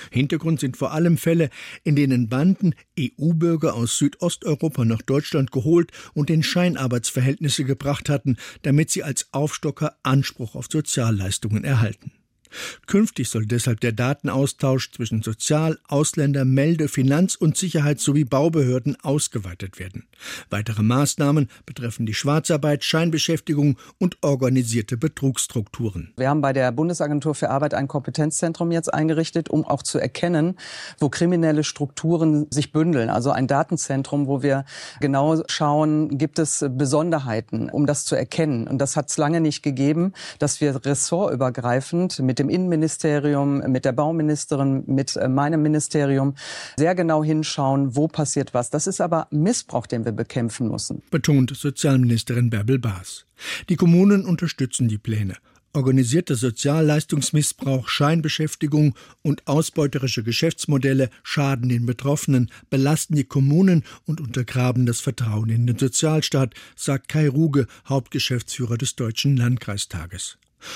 Hintergrund sind vor allem Fälle, in denen Banden EU-Bürger aus Südosteuropa nach Deutschland geholt und in Scheinarbeitsverhältnisse gebracht hatten, damit sie als Aufstocker Anspruch auf Sozialleistungen erhalten. Künftig soll deshalb der Datenaustausch zwischen Sozial-, Ausländer-, Melde-, Finanz- und Sicherheits- sowie Baubehörden ausgeweitet werden. Weitere Maßnahmen betreffen die Schwarzarbeit, Scheinbeschäftigung und organisierte Betrugsstrukturen. Wir haben bei der Bundesagentur für Arbeit ein Kompetenzzentrum jetzt eingerichtet, um auch zu erkennen, wo kriminelle Strukturen sich bündeln. Also ein Datenzentrum, wo wir genau schauen, gibt es Besonderheiten, um das zu erkennen. Und das hat es lange nicht gegeben, dass wir ressortübergreifend mit dem Innenministerium, mit der Bauministerin, mit meinem Ministerium sehr genau hinschauen, wo passiert was. Das ist aber Missbrauch, den wir bekämpfen müssen, betont Sozialministerin Bärbel Baas. Die Kommunen unterstützen die Pläne. Organisierter Sozialleistungsmissbrauch, Scheinbeschäftigung und ausbeuterische Geschäftsmodelle schaden den Betroffenen, belasten die Kommunen und untergraben das Vertrauen in den Sozialstaat, sagt Kai Ruge, Hauptgeschäftsführer des Deutschen Landkreistages.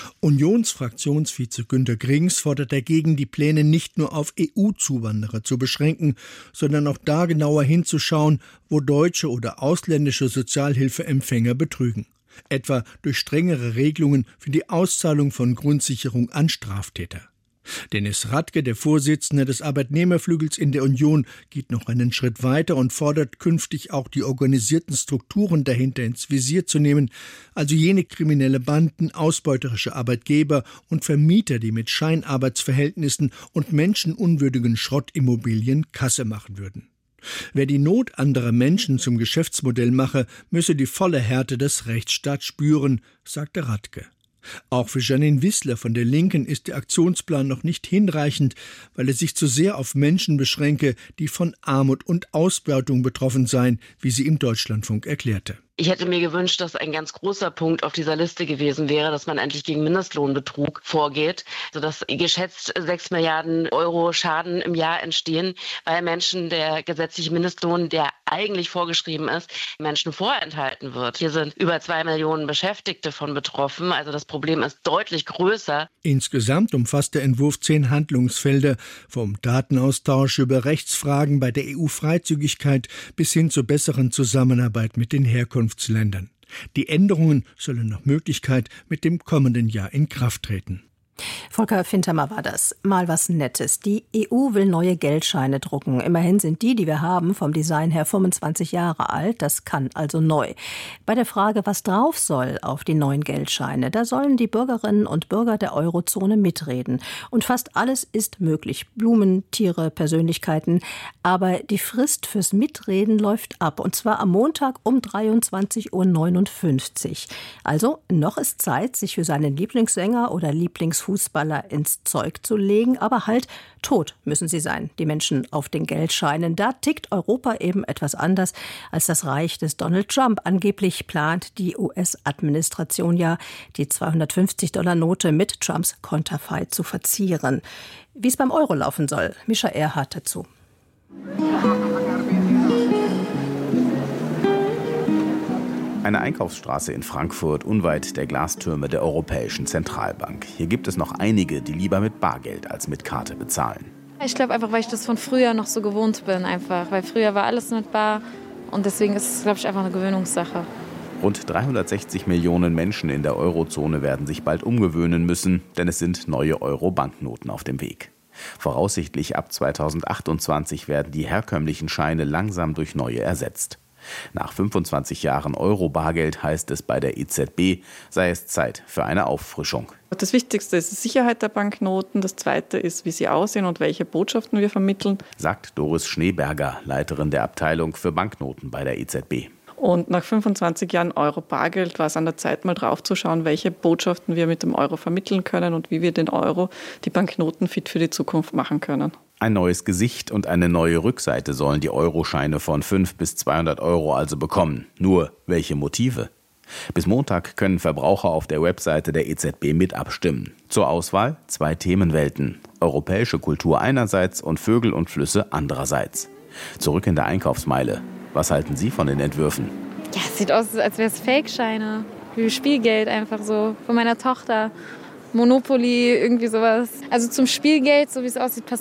Unionsfraktionsvize Günter Grings fordert dagegen, die Pläne nicht nur auf EU-Zuwanderer zu beschränken, sondern auch da genauer hinzuschauen, wo deutsche oder ausländische Sozialhilfeempfänger betrügen. Etwa durch strengere Regelungen für die Auszahlung von Grundsicherung an Straftäter. Dennis Radke, der Vorsitzende des Arbeitnehmerflügels in der Union, geht noch einen Schritt weiter und fordert künftig auch die organisierten Strukturen dahinter ins Visier zu nehmen, also jene kriminelle Banden, ausbeuterische Arbeitgeber und Vermieter, die mit Scheinarbeitsverhältnissen und menschenunwürdigen Schrottimmobilien Kasse machen würden. Wer die Not anderer Menschen zum Geschäftsmodell mache, müsse die volle Härte des Rechtsstaats spüren, sagte Radke. Auch für Janine Wissler von der Linken ist der Aktionsplan noch nicht hinreichend, weil er sich zu sehr auf Menschen beschränke, die von Armut und Ausbeutung betroffen seien, wie sie im Deutschlandfunk erklärte. Ich hätte mir gewünscht, dass ein ganz großer Punkt auf dieser Liste gewesen wäre, dass man endlich gegen Mindestlohnbetrug vorgeht, sodass geschätzt 6 Milliarden Euro Schaden im Jahr entstehen, weil Menschen der gesetzliche Mindestlohn, der eigentlich vorgeschrieben ist, Menschen vorenthalten wird. Hier sind über 2 Millionen Beschäftigte von betroffen, also das Problem ist deutlich größer. Insgesamt umfasst der Entwurf 10 Handlungsfelder, vom Datenaustausch über Rechtsfragen bei der EU-Freizügigkeit bis hin zur besseren Zusammenarbeit mit den Herkunftsländern. Die Änderungen sollen nach Möglichkeit mit dem kommenden Jahr in Kraft treten. Volker Fintermer war das. Mal was Nettes. Die EU will neue Geldscheine drucken. Immerhin sind die wir haben, vom Design her 25 Jahre alt. Das kann also neu. Bei der Frage, was drauf soll auf die neuen Geldscheine, da sollen die Bürgerinnen und Bürger der Eurozone mitreden. Und fast alles ist möglich. Blumen, Tiere, Persönlichkeiten. Aber die Frist fürs Mitreden läuft ab. Und zwar am Montag um 23:59 Uhr. Also noch ist Zeit, sich für seinen Lieblingssänger oder Lieblingsfußballer ins Zeug zu legen, aber halt tot müssen sie sein, die Menschen auf den Geldscheinen. Da tickt Europa eben etwas anders als das Reich des Donald Trump. Angeblich plant die US-Administration ja, die 250-Dollar-Note mit Trumps Konterfei zu verzieren. Wie es beim Euro laufen soll, Mischa Erhardt dazu. Eine Einkaufsstraße in Frankfurt, unweit der Glastürme der Europäischen Zentralbank. Hier gibt es noch einige, die lieber mit Bargeld als mit Karte bezahlen. Ich glaube einfach, weil ich das von früher noch so gewohnt bin. Einfach. Weil früher war alles mit Bar und deswegen ist es, glaube ich, einfach eine Gewöhnungssache. Rund 360 Millionen Menschen in der Eurozone werden sich bald umgewöhnen müssen, denn es sind neue Euro-Banknoten auf dem Weg. Voraussichtlich ab 2028 werden die herkömmlichen Scheine langsam durch neue ersetzt. Nach 25 Jahren Euro-Bargeld heißt es bei der EZB, sei es Zeit für eine Auffrischung. Das Wichtigste ist die Sicherheit der Banknoten. Das Zweite ist, wie sie aussehen und welche Botschaften wir vermitteln, sagt Doris Schneeberger, Leiterin der Abteilung für Banknoten bei der EZB. Und nach 25 Jahren Euro-Bargeld war es an der Zeit, mal drauf zu schauen, welche Botschaften wir mit dem Euro vermitteln können und wie wir den Euro, die Banknoten fit für die Zukunft machen können. Ein neues Gesicht und eine neue Rückseite sollen die Euroscheine von 5 bis 200 Euro also bekommen. Nur welche Motive? Bis Montag können Verbraucher auf der Webseite der EZB mit abstimmen. Zur Auswahl 2 Themenwelten. Europäische Kultur einerseits und Vögel und Flüsse andererseits. Zurück in der Einkaufsmeile. Was halten Sie von den Entwürfen? Ja, es sieht aus, als wäre es Fake-Scheine. Wie Spielgeld einfach so von meiner Tochter. Monopoly, irgendwie sowas. Also zum Spielgeld, so wie es aussieht, passt